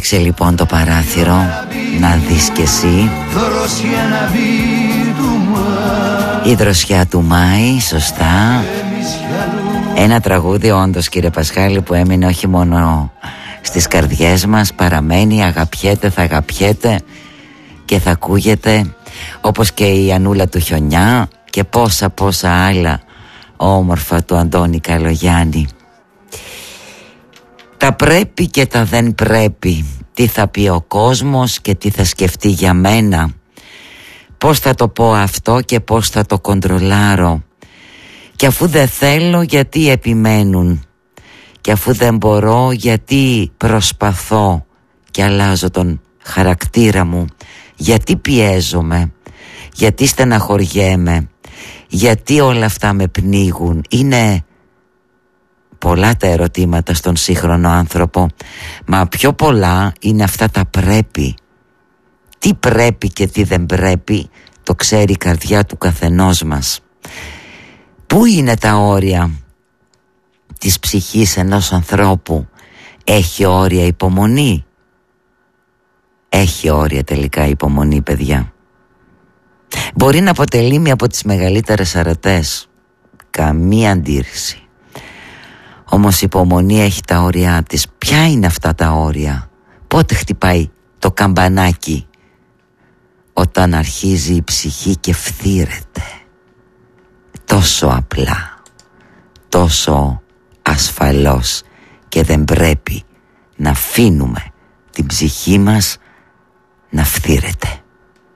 Άνοιξε λοιπόν το παράθυρο, να δεις κι εσύ. Η δροσιά του Μάη, σωστά. Ένα τραγούδι όντως, κύριε Πασχάλη, που έμεινε όχι μόνο στις καρδιές μας, παραμένει, αγαπιέται, θα αγαπιέται και θα ακούγεται, όπως και η Ανούλα του Χιονιά και πόσα άλλα όμορφα του Αντώνη Καλογιάννη. Τα πρέπει και τα δεν πρέπει, τι θα πει ο κόσμος και τι θα σκεφτεί για μένα, πώς θα το πω αυτό και πώς θα το κοντρολάρω, και αφού δεν θέλω γιατί επιμένουν, και αφού δεν μπορώ γιατί προσπαθώ και αλλάζω τον χαρακτήρα μου, γιατί πιέζομαι, γιατί στεναχωριέμαι, γιατί όλα αυτά με πνίγουν. Είναι πολλά τα ερωτήματα στον σύγχρονο άνθρωπο, μα πιο πολλά είναι αυτά τα πρέπει. Τι πρέπει και τι δεν πρέπει το ξέρει η καρδιά του καθενός μας. Πού είναι τα όρια της ψυχής ενός ανθρώπου? Έχει όρια υπομονή? Έχει όρια τελικά υπομονή, παιδιά? Μπορεί να αποτελεί μία από τις μεγαλύτερες αρετές, καμία αντίρρηση. Όμως η υπομονή έχει τα όρια της. Ποια είναι αυτά τα όρια? Πότε χτυπάει το καμπανάκι? Όταν αρχίζει η ψυχή και φθήρεται. Τόσο απλά, τόσο ασφαλώς, και δεν πρέπει να αφήνουμε την ψυχή μας να φθήρεται.